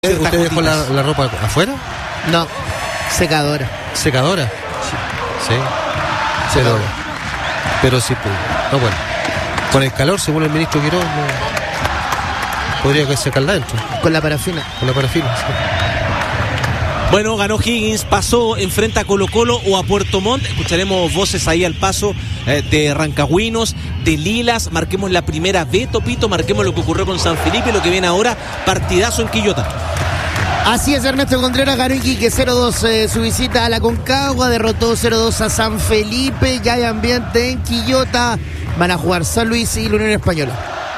¿Usted dejó la ropa afuera? No, secadora. ¿Secadora? Sí. Pero sí, no, bueno. Con el calor, según el ministro Quirós, no, podría que secarla dentro. Con la parafina. Con la parafina, sí. Bueno, ganó Higgins, pasó, enfrenta a Colo-Colo o a Puerto Montt. Escucharemos voces ahí al paso de Rancagüinos, de Lilas. Marquemos la primera B, Topito, marquemos lo que ocurrió con San Felipe, lo que viene ahora, partidazo en Quillota. Así es, Ernesto Contreras ganó Iquique 0-2 su visita a la Concagua, derrotó 0-2 a San Felipe, ya hay ambiente en Quillota, van a jugar San Luis y la Unión Española.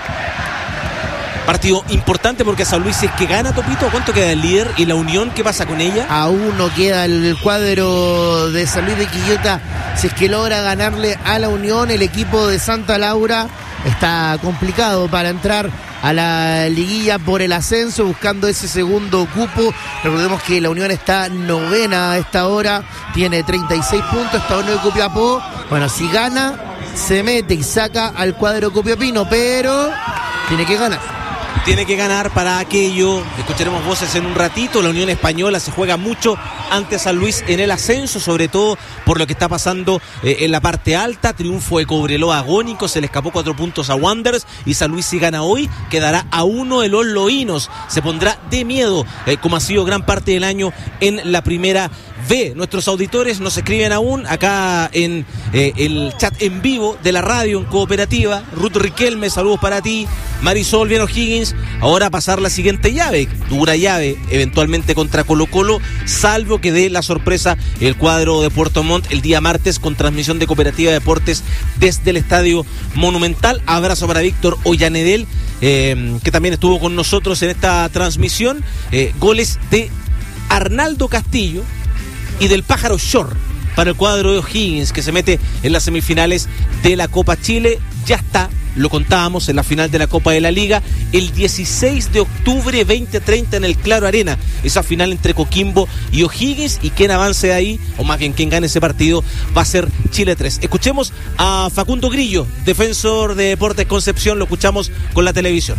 Partido importante porque San Luis, si es que gana, Topito, ¿cuánto queda el líder? ¿Y la Unión qué pasa con ella? Aún no queda el cuadro de San Luis de Quillota, si es que logra ganarle a la Unión. El equipo de Santa Laura está complicado para entrar a la liguilla por el ascenso, buscando ese segundo cupo. Recordemos que la Unión está novena a esta hora, tiene 36 puntos, está uno de Copiapó. Bueno, si gana, se mete y saca al cuadro copiapino, pero tiene que ganar. Tiene que ganar para aquello. Escucharemos voces en un ratito. La Unión Española se juega mucho ante San Luis en el ascenso, sobre todo por lo que está pasando en la parte alta. Triunfo de Cobreloa agónico, se le escapó 4 puntos a Wanderers, y San Luis, si gana hoy, quedará a 1 de los loínos. Se pondrá de miedo, como ha sido gran parte del año en la primera B. Nuestros auditores nos escriben aún acá en el chat en vivo de la radio en Cooperativa. Ruth Riquelme, saludos para ti. Marisol, bien O'Higgins. Ahora pasar la siguiente llave, dura llave, eventualmente contra Colo-Colo, salvo que dé la sorpresa el cuadro de Puerto Montt el día martes con transmisión de Cooperativa de Deportes desde el Estadio Monumental. Abrazo para Víctor Ollanedel, que también estuvo con nosotros en esta transmisión. Goles de Arnaldo Castillo y del Pájaro Shore para el cuadro de O'Higgins, que se mete en las semifinales de la Copa Chile. Ya está, lo contábamos, en la final de la Copa de la Liga, el 16 de octubre 2030 en el Claro Arena. Esa final entre Coquimbo y O'Higgins, y quien avance de ahí, o más bien quien gane ese partido, va a ser Chile 3. Escuchemos a Facundo Grillo, defensor de Deportes Concepción, lo escuchamos con la televisión.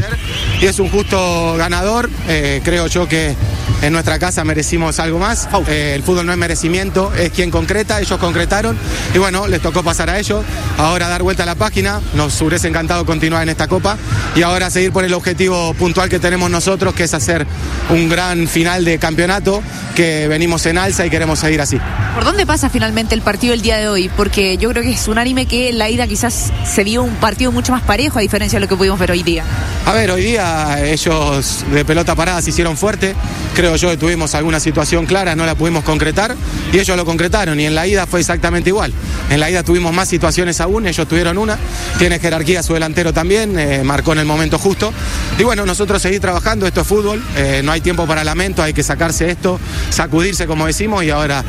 Y es un justo ganador, creo yo que en nuestra casa merecimos algo más. El fútbol no es merecimiento, es quien concreta, ellos concretaron y bueno, les tocó pasar a ellos. Ahora dar vuelta a la página, nos hubiese encantado continuar en esta Copa y ahora seguir por el objetivo puntual que tenemos nosotros, que es hacer un gran final de campeonato, que venimos en alza y queremos seguir así. ¿Por dónde pasa finalmente el partido el día de hoy? Porque yo creo que es unánime que en la ida quizás se vio un partido mucho más parejo a diferencia de lo que pudimos ver hoy día. A ver, hoy día ellos de pelota parada se hicieron fuerte. Creo yo que tuvimos alguna situación clara, no la pudimos concretar y ellos lo concretaron, y en la ida fue exactamente igual. En la ida tuvimos más situaciones aún, ellos tuvieron una. Tiene jerarquía su delantero también, marcó en el momento justo. Y bueno, nosotros seguir trabajando, esto es fútbol, no hay tiempo para lamento, hay que sacarse esto, sacudirse como decimos, y ahora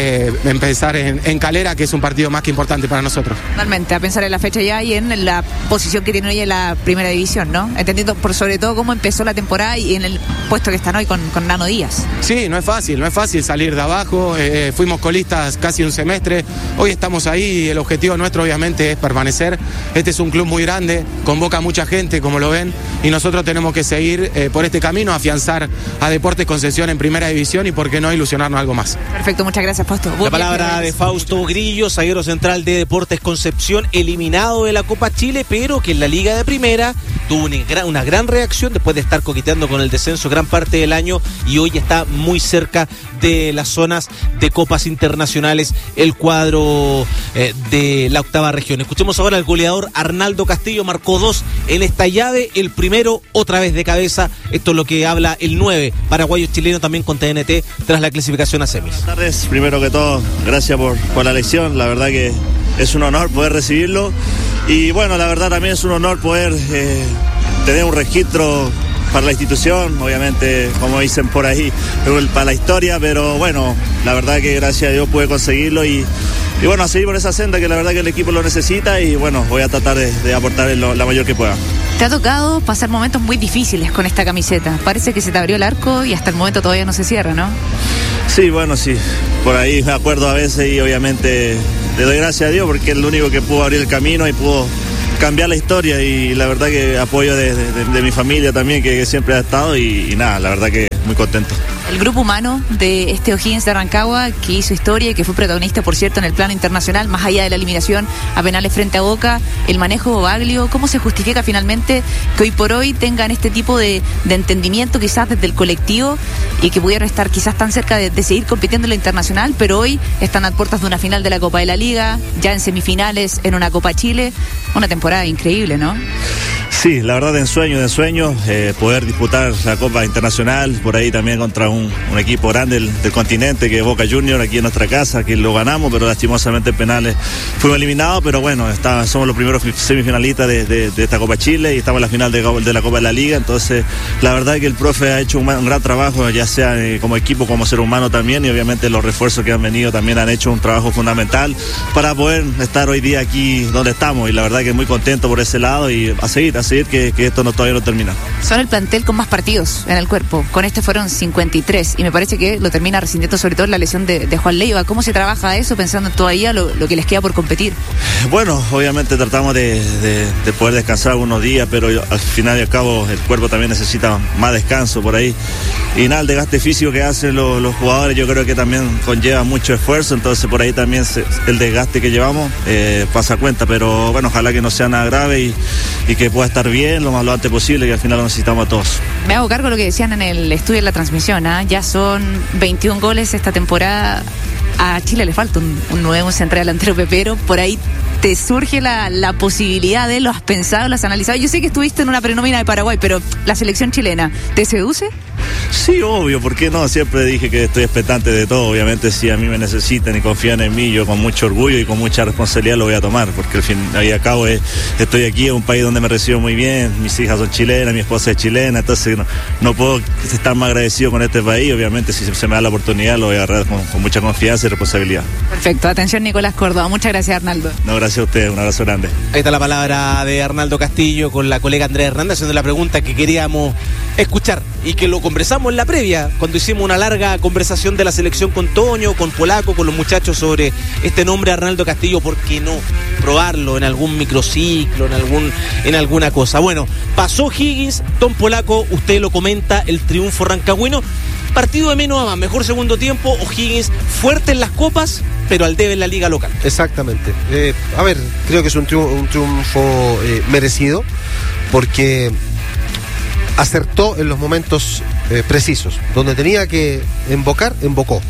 empezar en Calera, que es un partido más que importante para nosotros. Totalmente, a pensar en la fecha ya y en la posición que tiene hoy en la primera división, ¿no? Entendiendo por sobre todo cómo empezó la temporada y en el puesto que están hoy con Nano Díaz. Sí, no es fácil salir de abajo, fuimos colistas casi un semestre, hoy estamos ahí y el objetivo nuestro obviamente es permanecer. Este es un club muy grande, convoca a mucha gente, como lo ven, y nosotros tenemos que seguir por este camino, afianzar a Deportes Concepción en primera división y por qué no ilusionarnos algo más. Perfecto, muchas gracias, Fausto. La palabra de Fausto Grillo, zaguero central de Deportes Concepción, eliminado de la Copa Chile, pero que en la Liga de Primera tuvo una gran reacción después de estar coqueteando con el descenso gran parte del año, y hoy está muy cerca de las zonas de copas internacionales el cuadro de la octava región. Escuchemos ahora al goleador Arnaldo Castillo, marcó 2 en esta llave, el primero otra vez de cabeza. Esto es lo que habla el 9 paraguayo chileno, también con TNT, tras la clasificación a semis. Buenas tardes, primero que todo, gracias por la lección, la verdad que es un honor poder recibirlo, y bueno, la verdad también es un honor poder tener un registro para la institución, obviamente, como dicen por ahí, para la historia, pero bueno, la verdad que gracias a Dios pude conseguirlo y bueno, a seguir por esa senda que la verdad que el equipo lo necesita, y bueno, voy a tratar de aportar la mayor que pueda. Te ha tocado pasar momentos muy difíciles con esta camiseta, parece que se te abrió el arco y hasta el momento todavía no se cierra, ¿no? Sí, bueno, sí, por ahí me acuerdo a veces y obviamente le doy gracias a Dios porque es el único que pudo abrir el camino y pudo cambiar la historia, y la verdad que apoyo de mi familia también, que siempre ha estado, y nada, la verdad que muy contento. El grupo humano de este O'Higgins de Rancagua, que hizo historia y que fue protagonista, por cierto, en el plano internacional, más allá de la eliminación a penales frente a Boca, el manejo de Baglio, ¿cómo se justifica finalmente que hoy por hoy tengan este tipo de entendimiento quizás desde el colectivo y que pudieran estar quizás tan cerca de seguir compitiendo en lo internacional, pero hoy están a puertas de una final de la Copa de la Liga, ya en semifinales en una Copa Chile, una temporada increíble, ¿no? Sí, la verdad, de ensueño, poder disputar la Copa Internacional, por ahí también contra un equipo grande del continente, que es Boca Juniors, aquí en nuestra casa, que lo ganamos, pero lastimosamente en penales fuimos eliminados, pero bueno, somos los primeros semifinalistas de esta Copa Chile, y estamos en la final de la Copa de la Liga. Entonces la verdad es que el profe ha hecho un gran trabajo, ya sea como equipo, como ser humano también, y obviamente los refuerzos que han venido también han hecho un trabajo fundamental para poder estar hoy día aquí donde estamos, y la verdad que muy contento por ese lado, y a seguir que esto todavía no termina. Son el plantel con más partidos en el cuerpo, con este fueron 53, y me parece que lo termina resintiendo sobre todo la lesión de Juan Leiva. ¿Cómo se trabaja eso pensando en todavía lo que les queda por competir? Bueno, obviamente tratamos de poder descansar unos días, pero al final y al cabo el cuerpo también necesita más descanso por ahí, y nada, el desgaste físico que hacen los jugadores yo creo que también conlleva mucho esfuerzo, entonces por ahí también el desgaste que llevamos pasa cuenta, pero bueno, ojalá que no sea nada grave y que pueda estar bien lo más lo antes posible, que al final lo necesitamos a todos. Me hago cargo de lo que decían en el estudio de la transmisión, ya son 21 goles esta temporada. A Chile le falta un nuevo central delantero pepero, por ahí te surge la posibilidad de, ¿lo has pensado, lo has analizado? Yo sé que estuviste en una prenómina de Paraguay, pero la selección chilena, ¿te seduce? Sí, obvio, ¿por qué no? Siempre dije que estoy expectante de todo. Obviamente, si a mí me necesitan y confían en mí, yo con mucho orgullo y con mucha responsabilidad lo voy a tomar, porque al fin y al cabo estoy aquí en un país donde me recibo muy bien, mis hijas son chilenas, mi esposa es chilena, entonces no puedo estar más agradecido con este país. Obviamente, si se me da la oportunidad, lo voy a agarrar con mucha confianza y responsabilidad. Perfecto, atención Nicolás Córdoba, muchas gracias Arnaldo. No, gracias a ustedes, un abrazo grande. Ahí está la palabra de Arnaldo Castillo con la colega Andrea Hernández, haciendo la pregunta que queríamos escuchar y que lo conversamos en la previa, cuando hicimos una larga conversación de la selección con Toño, con Polaco, con los muchachos sobre este nombre Arnaldo Castillo. ¿Por qué no probarlo en algún microciclo, en alguna cosa? Bueno, pasó Higgins, Tom Polaco, usted lo comenta, el triunfo rancagüino, partido de menos a más, mejor segundo tiempo, O'Higgins fuerte en las copas, pero al debe en la liga local. Exactamente. A ver, creo que es un triunfo merecido, porque acertó en los momentos precisos. Donde tenía que embocar, embocó.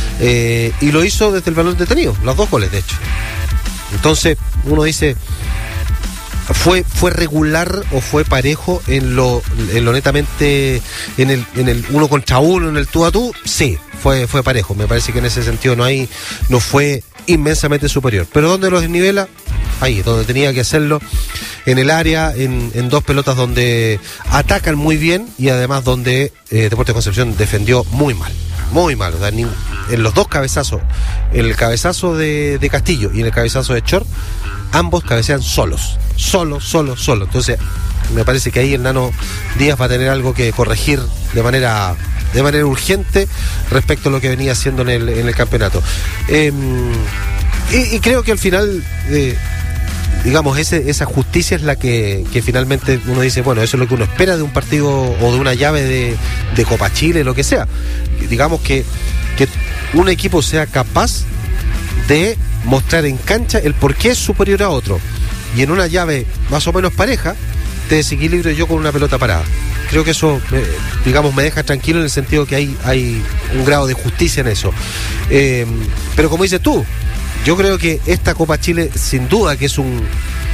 Y lo hizo desde el balón detenido, los 2 goles, de hecho. Entonces, uno dice, ¿fue regular o fue parejo en lo netamente, en el 1 contra 1, en el tú a tú? Sí, fue parejo. Me parece que en ese sentido no fue inmensamente superior. Pero ¿dónde lo desnivela? Ahí, donde tenía que hacerlo, en el área, en 2 pelotas donde atacan muy bien, y además donde Deportes Concepción defendió muy mal. O sea, en los 2 cabezazos, el cabezazo de Castillo y en el cabezazo de Chor, ambos cabecean solos. Entonces, me parece que ahí el Nano Díaz va a tener algo que corregir de manera urgente respecto a lo que venía haciendo en el campeonato. Y creo que al final, digamos, esa justicia es la que finalmente uno dice, bueno, eso es lo que uno espera de un partido o de una llave de Copa Chile, lo que sea. Digamos que un equipo sea capaz de mostrar en cancha el por qué es superior a otro. Y en una llave más o menos pareja, te desequilibro yo con una pelota parada. Creo que eso, digamos, me deja tranquilo en el sentido que hay un grado de justicia en eso. Pero como dices tú, yo creo que esta Copa Chile, sin duda que es un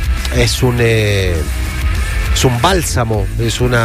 bálsamo, es un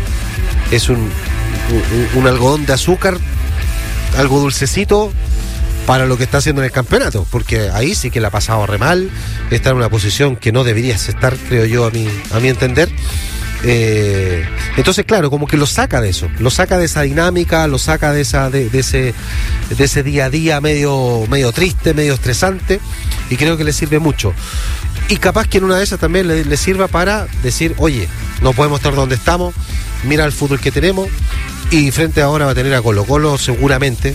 algodón de azúcar, algo dulcecito para lo que está haciendo en el campeonato, porque ahí sí que la ha pasado re mal, está en una posición que no deberías estar, creo yo, a mi entender. Entonces, claro, como que lo saca de eso, lo saca de esa dinámica, lo saca de ese día a día medio triste, medio estresante, y creo que le sirve mucho. Y capaz que en una de esas también le sirva para decir, oye, no podemos estar donde estamos, mira el fútbol que tenemos, y frente ahora va a tener a Colo-Colo seguramente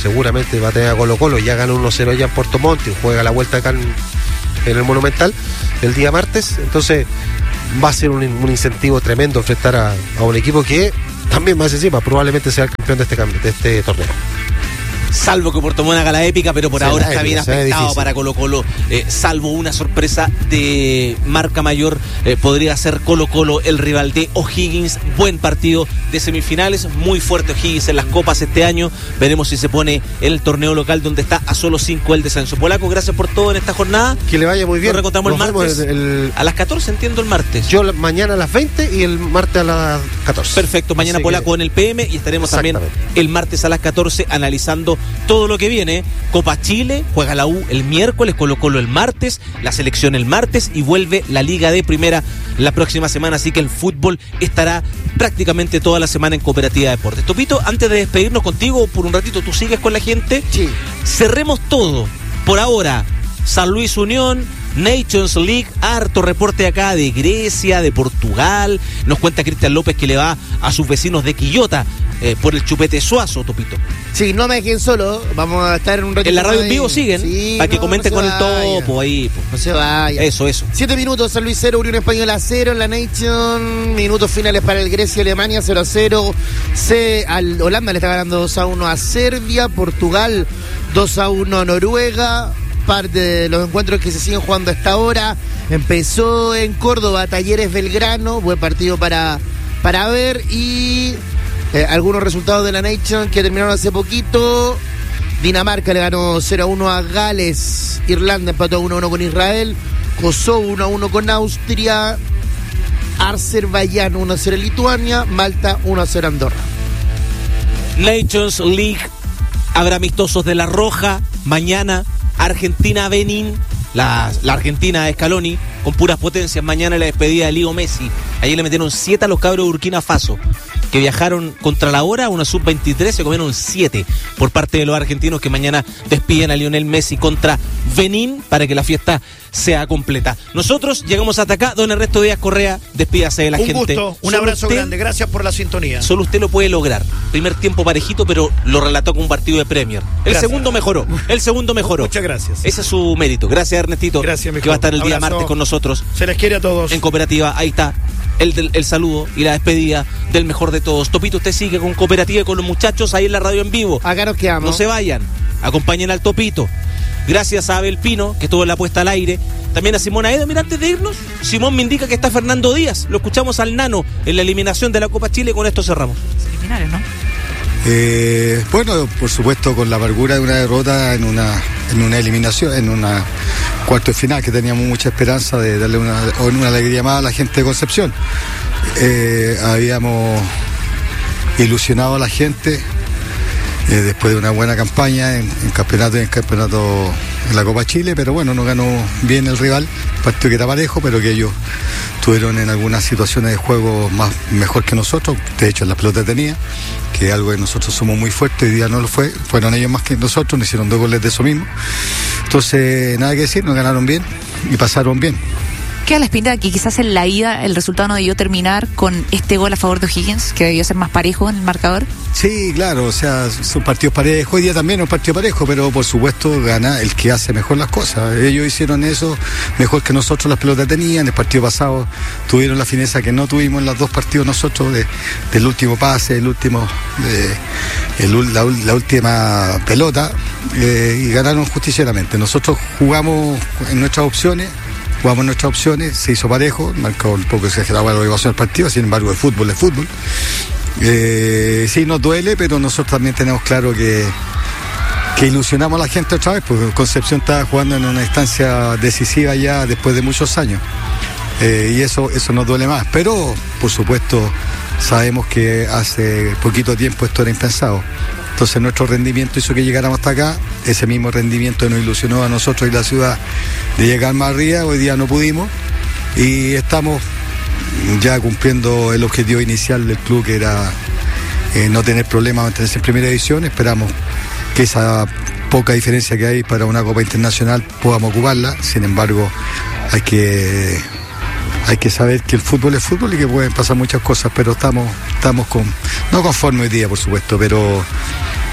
va a tener a Colo-Colo, ya ganó 1-0 ya en Puerto Montt y juega la vuelta acá en el Monumental. el día martes, entonces va a ser un incentivo tremendo enfrentar a un equipo que también más encima probablemente sea el campeón de este torneo. Salvo que Puerto Montt haga la épica, pero por ahora está bien aspectado difícil para Colo-Colo. Salvo una sorpresa de marca mayor, podría ser Colo-Colo el rival de O'Higgins. Buen partido de semifinales, muy fuerte O'Higgins en las copas este año. Veremos si se pone en el torneo local donde está a solo 5 el descenso. Polaco, gracias por todo en esta jornada. Que le vaya muy bien. Nos reencontramos el martes a las 14, entiendo, el martes. Yo mañana a las 20 y el martes a las 14. Perfecto, mañana así Polaco en el PM y estaremos también el martes a las 14 analizando todo lo que viene. Copa Chile, juega la U el miércoles, Colo-Colo el martes, la selección el martes y vuelve la Liga de Primera la próxima semana, así que el fútbol estará prácticamente toda la semana en Cooperativa Deportes. Topito, antes de despedirnos contigo por un ratito, ¿tú sigues con la gente? Sí. Cerremos todo. Por ahora, San Luis Unión, Nations League, harto reporte acá de Grecia, de Portugal. Nos cuenta Cristian López que le va a sus vecinos de Quillota por el chupete Suazo, Topito. Sí, no me dejen solo, vamos a estar en un ratito. En la radio en vivo siguen, sí, para que comenten con el topo ahí. No se vaya. Eso. 7 minutos, San Luis 0, Unión Española 0 en la Nation. Minutos finales para el Grecia-Alemania 0-0. Al Holanda le está ganando 2-1 a Serbia. Portugal 2-1 a Noruega. Parte de los encuentros que se siguen jugando a esta hora. Empezó en Córdoba, Talleres Belgrano, buen partido para ver. Y algunos resultados de la Nation que terminaron hace poquito. Dinamarca le ganó 0-1 a Gales. Irlanda empató 1-1 con Israel. Kosovo 1-1 con Austria. Azerbaiyán 1-0 en Lituania. Malta 1-0 Andorra. Nations League, habrá amistosos de La Roja mañana. Argentina-Benín, la Argentina de Scaloni, con puras potencias. Mañana la despedida de Leo Messi. Ayer le metieron 7 a los cabros de Burkina Faso, que viajaron contra la hora, una sub-23, se comieron 7 por parte de los argentinos, que mañana despiden a Lionel Messi contra Benín para que la fiesta sea completa. Nosotros llegamos hasta acá. Don Ernesto Díaz Correa, despídase de la gente. Un gusto, un abrazo grande, gracias por la sintonía. Solo usted lo puede lograr. Primer tiempo parejito, pero lo relató con un partido de Premier. El segundo mejoró. Muchas gracias. Ese es su mérito. Gracias, Ernestito. Gracias, que va a estar el día martes con nosotros. Se les quiere a todos. En Cooperativa, ahí está el saludo y la despedida del mejor de todos. Topito, usted sigue con Cooperativa y con los muchachos ahí en la radio en vivo. Acá nos quedamos. No se vayan, acompañen al Topito. Gracias a Abel Pino, que estuvo en la puesta al aire. También a Simón Aedo. Mira, antes de irnos, Simón me indica que está Fernando Díaz. Lo escuchamos al Nano en la eliminación de la Copa Chile. Con esto cerramos. Eliminaron, ¿no? Bueno, por supuesto, con la amargura de una derrota en una eliminación, en una cuarto de final, que teníamos mucha esperanza de darle una alegría más a la gente de Concepción. Habíamos ilusionado a la gente después de una buena campaña en campeonato en la Copa Chile, pero bueno, no ganó bien el rival, partido que era parejo, pero que ellos tuvieron en algunas situaciones de juego mejor que nosotros. De hecho, en la pelota tenía, que es algo que nosotros somos muy fuertes, hoy día no lo fue, fueron ellos más que nosotros, nos hicieron 2 goles de eso mismo. Entonces, nada que decir, nos ganaron bien y pasaron bien. Queda la espinita que quizás en la ida el resultado no debió terminar con este gol a favor de O'Higgins, que debió ser más parejo en el marcador. Sí, claro, o sea, son partidos parejos. Hoy día también es un partido parejo, pero por supuesto gana el que hace mejor las cosas. Ellos hicieron eso mejor que nosotros, las pelotas tenían. El partido pasado tuvieron la fineza que no tuvimos en los 2 partidos nosotros, del último pase, la última pelota, y ganaron justicieramente. Nosotros jugamos nuestras opciones, se hizo parejo, marcó un poco exagerado la obligación del partido, sin embargo el fútbol es fútbol. Sí nos duele, pero nosotros también tenemos claro que ilusionamos a la gente otra vez, porque Concepción está jugando en una instancia decisiva ya después de muchos años, y eso nos duele más, pero por supuesto sabemos que hace poquito tiempo esto era impensado. Entonces nuestro rendimiento hizo que llegáramos hasta acá. Ese mismo rendimiento nos ilusionó a nosotros y la ciudad de llegar más arriba. Hoy día no pudimos y estamos ya cumpliendo el objetivo inicial del club, que era no tener problemas, mantenerse en primera división. Esperamos que esa poca diferencia que hay para una Copa Internacional podamos ocuparla. Sin embargo, hay que saber que el fútbol es fútbol y que pueden pasar muchas cosas, pero estamos no conformes hoy día, por supuesto, pero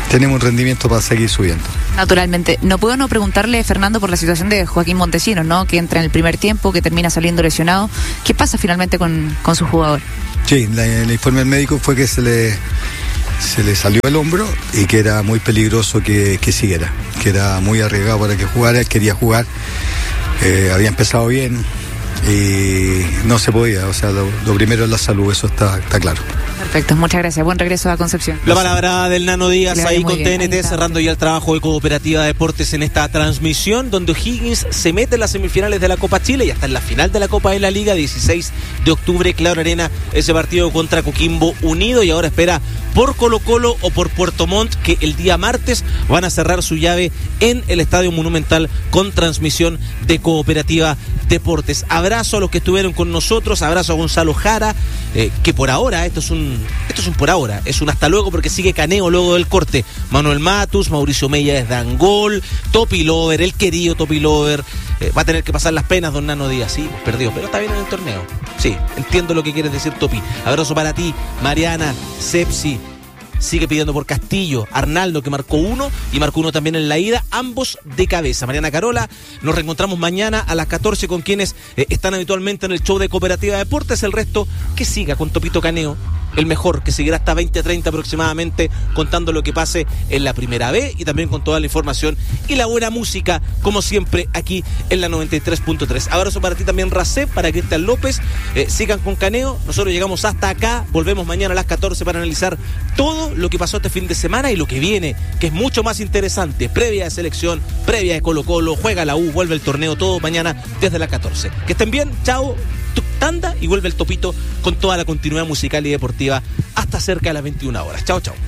tenemos un rendimiento para seguir subiendo. Naturalmente. No puedo no preguntarle, Fernando, por la situación de Joaquín Montesinos, ¿no? Que entra en el primer tiempo, que termina saliendo lesionado. ¿Qué pasa finalmente con su jugador? Sí, el informe del médico fue que se le salió el hombro y que era muy peligroso que siguiera, que era muy arriesgado para que jugara. Él quería jugar, había empezado bien y no se podía. O sea, lo primero es la salud, eso está claro. Perfecto, muchas gracias. Buen regreso a Concepción. La palabra del Nano Díaz ahí con bien. TNT, cerrando ya el trabajo de Cooperativa Deportes en esta transmisión, donde O'Higgins se mete en las semifinales de la Copa Chile y hasta en la final de la Copa de la Liga, 16 de octubre, Claro Arena, ese partido contra Coquimbo Unido, y ahora espera por Colo-Colo o por Puerto Montt, que el día martes van a cerrar su llave en el Estadio Monumental con transmisión de Cooperativa Deportes. Abrazo a los que estuvieron con nosotros, abrazo a Gonzalo Jara, que por ahora, esto es un por ahora, es un hasta luego porque sigue Caneo luego del corte. Manuel Matus, Mauricio Mella desde Angol, Topi Lover, el querido Topi Lover, va a tener que pasar las penas, don Nano Díaz, sí, perdió, pero está bien en el torneo. Sí, entiendo lo que quieres decir, Topi. Abrazo para ti, Mariana, Sepsi. Sigue pidiendo por Castillo, Arnaldo, que marcó 1 y marcó 1 también en la ida, ambos de cabeza. Mariana Carola, nos reencontramos mañana a las 14 con quienes están habitualmente en el show de Cooperativa Deportes. El resto que siga con Topito Caneo, el mejor, que seguirá hasta 20:30 aproximadamente, contando lo que pase en la primera B y también con toda la información y la buena música, como siempre, aquí en la 93.3. Abrazo para ti también, Racep, para Cristian López. Sigan con Caneo, nosotros llegamos hasta acá, volvemos mañana a las 14 para analizar todo lo que pasó este fin de semana y lo que viene, que es mucho más interesante. Previa de selección, previa de Colo-Colo, juega la U, vuelve el torneo, todo mañana desde las 14. Que estén bien, chao, tanda, y vuelve el Topito con toda la continuidad musical y deportiva hasta cerca de las 21 horas. Chao, chao.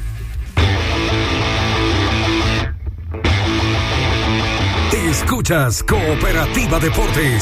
Escuchas Cooperativa Deportes.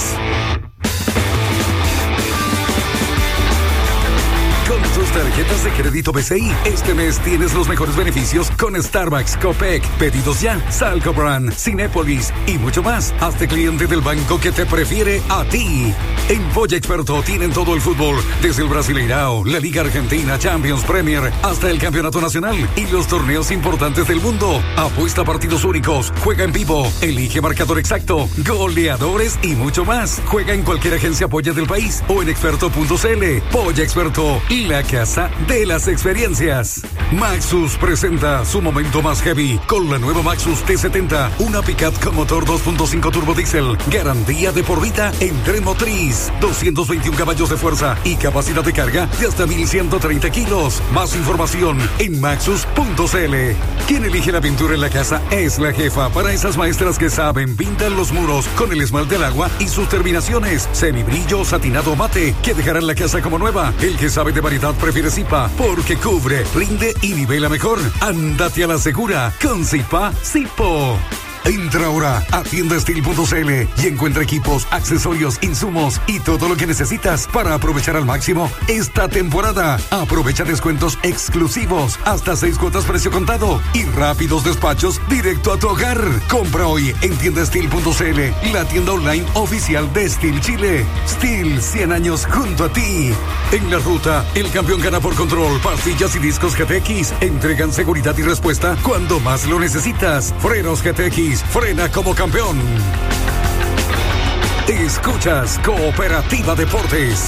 Con tus tarjetas de crédito BCI, este mes tienes los mejores beneficios con Starbucks, Copec, Pedidos Ya, Salcobran, Cinépolis y mucho más. Hazte cliente del banco que te prefiere a ti. En Polla Experto tienen todo el fútbol, desde el Brasileirao, la Liga Argentina, Champions, Premier, hasta el Campeonato Nacional y los torneos importantes del mundo. Apuesta a partidos únicos, juega en vivo, elige marcador exacto, goleadores y mucho más. Juega en cualquier agencia Polla del país o en experto.cl. Polla Experto, la casa de las experiencias. Maxus presenta su momento más heavy con la nueva Maxus T70, una pickup con motor 2.5 turbo diesel, garantía de por vida en tren motriz, 221 caballos de fuerza y capacidad de carga de hasta 1.130 kilos. Más información en maxus.cl. Quien elige la pintura en la casa es la jefa. Para esas maestras que saben, pintan los muros con el esmalte al agua y sus terminaciones, semibrillo, satinado, mate, que dejarán la casa como nueva. El que sabe de variedad prefiere Zipa, porque cubre, rinde y nivela mejor. Ándate a la segura con Zipa Zipo. Entra ahora a tiendastil.cl y encuentra equipos, accesorios, insumos y todo lo que necesitas para aprovechar al máximo esta temporada. Aprovecha descuentos exclusivos, hasta 6 cuotas precio contado y rápidos despachos directo a tu hogar. Compra hoy en tiendastil.cl, la tienda online oficial de Steel Chile. Steel, 100 años junto a ti. En la ruta, el campeón gana por control. Pastillas y discos GTX entregan seguridad y respuesta cuando más lo necesitas. Frenos GTX, frena como campeón. Escuchas Cooperativa Deportes.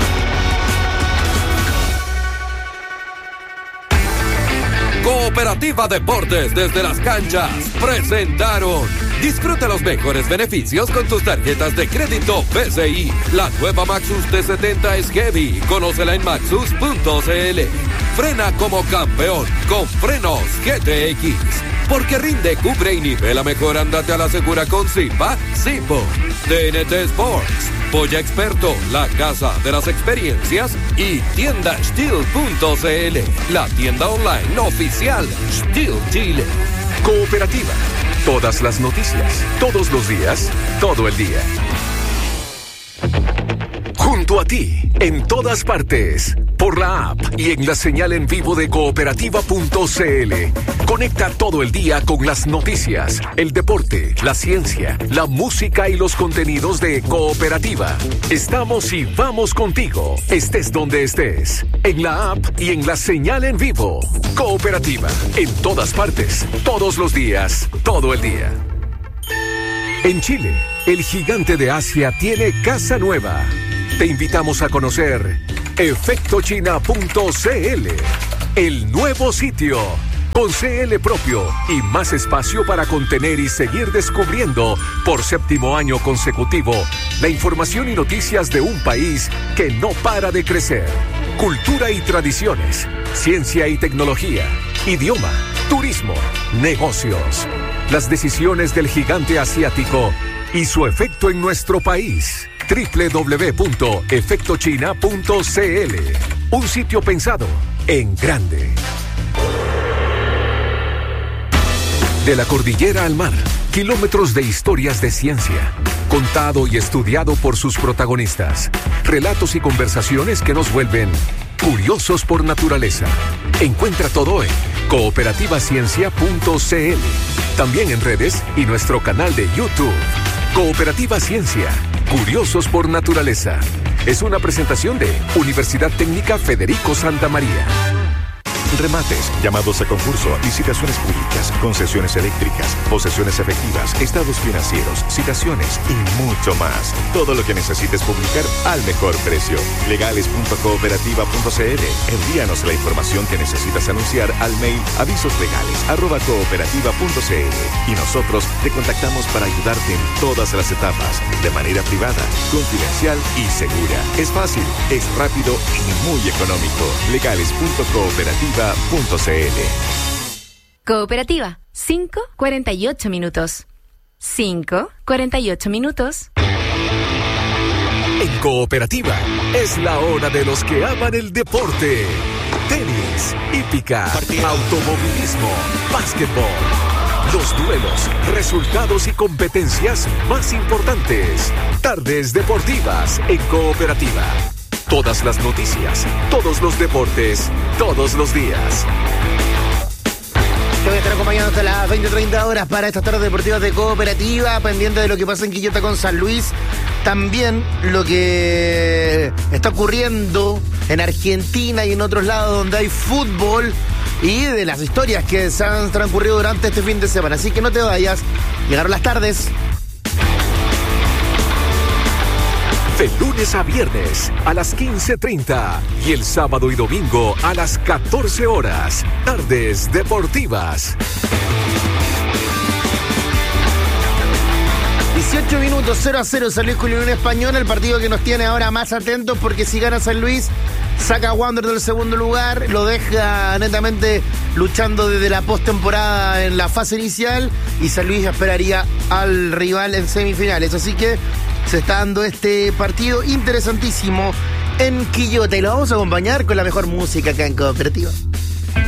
Cooperativa Deportes desde las canchas presentaron. Disfruta los mejores beneficios con tus tarjetas de crédito BCI. La nueva Maxus T70 es heavy. Conócela en maxus.cl. Frena como campeón con frenos GTX. Porque rinde, cubre y nivela mejor. Ándate a la segura con Zipa Zipo. TNT Sports, Polla Experto, la casa de las experiencias, y tienda Steel.cl, la tienda online oficial Steel Chile. Cooperativa, todas las noticias, todos los días, todo el día. Junto a ti, en todas partes. por la app y en la señal en vivo de cooperativa.cl. Conecta todo el día con las noticias, el deporte, la ciencia, la música y los contenidos de Cooperativa. Estamos y vamos contigo, estés donde estés, en la app y en la señal en vivo. Cooperativa, en todas partes, todos los días, todo el día. En Chile, el gigante de Asia tiene casa nueva. Te invitamos a conocer efectochina.cl, el nuevo sitio, con CL propio y más espacio para contener y seguir descubriendo por 7º año consecutivo la información y noticias de un país que no para de crecer. Cultura y tradiciones, ciencia y tecnología, idioma, turismo, negocios. Las decisiones del gigante asiático y su efecto en nuestro país. www.efectochina.cl, un sitio pensado en grande. De la cordillera al mar, kilómetros de historias de ciencia, contado y estudiado por sus protagonistas. Relatos y conversaciones que nos vuelven curiosos por naturaleza. Encuentra todo en cooperativaciencia.cl, también en redes y nuestro canal de YouTube. Cooperativa Ciencia, curiosos por naturaleza. Es una presentación de Universidad Técnica Federico Santa María. Remates, llamados a concurso, licitaciones públicas, concesiones eléctricas, posesiones efectivas, estados financieros, citaciones y mucho más. Todo lo que necesites publicar al mejor precio. Legales.cooperativa.cl. Envíanos la información que necesitas anunciar al mail avisoslegales@cooperativa.cl y nosotros te contactamos para ayudarte en todas las etapas, de manera privada, confidencial y segura. Es fácil, es rápido y muy económico. Legales.cooperativa.cl. Cooperativa, 5:48 minutos. 5:48 minutos. En Cooperativa, es la hora de los que aman el deporte. Tenis, hípica, automovilismo, básquetbol. Los duelos, resultados y competencias más importantes. Tardes deportivas en Cooperativa. Todas las noticias, todos los deportes, todos los días. Te voy a estar acompañando hasta las 20:30 horas para estas tardes deportivas de Cooperativa, pendiente de lo que pasa en Quillota con San Luis. También lo que está ocurriendo en Argentina y en otros lados donde hay fútbol y de las historias que se han transcurrido durante este fin de semana. Así que no te vayas, llegaron las tardes. De lunes a viernes a las 15:30 y el sábado y domingo a las 14 horas. Tardes deportivas. 18 minutos, 0-0 San Luis con Unión Española, el partido que nos tiene ahora más atentos porque si gana San Luis, saca a Wander del segundo lugar, lo deja netamente luchando desde la postemporada en la fase inicial y San Luis esperaría al rival en semifinales. Así que se está dando este partido interesantísimo en Quillota y lo vamos a acompañar con la mejor música acá en Cooperativa.